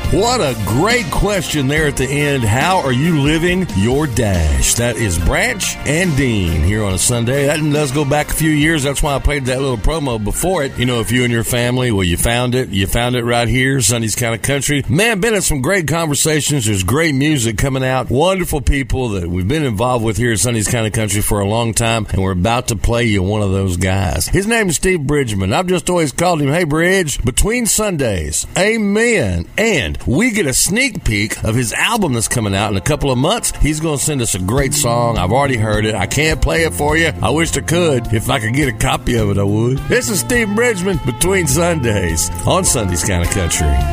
What a great question there at the end. How are you living your dash? That is Branch and Dean here on a Sunday. That does go back a few years. That's why I played that little promo before it. You know, if you and your family, well, you found it right here, Sunday's Kind of Country. Man, been in some great conversations. There's great music coming out. Wonderful people that we've been involved with here at Sunday's Kind of Country for a long time, and we're about to play you one of those guys. His name is Steve Bridgman. I've just always called him, Hey Bridge, between Sundays. Amen. And we get a sneak peek of his album that's coming out in a couple of months. He's going to send us a great song. I've already heard it. I can't play it for you. I wish I could. If I could get a copy of it, I would. This is Steve Bridgman, Between Sundays, on Sunday's Kind of Country.